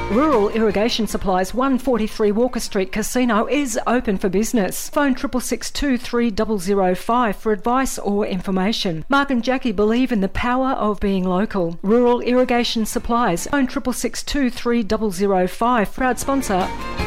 Rural Irrigation Supplies, 143 Walker Street Casino is open for business. Phone 666 for advice or information. Mark and Jackie believe in the power of being local. Rural Irrigation Supplies, phone 666 proud sponsor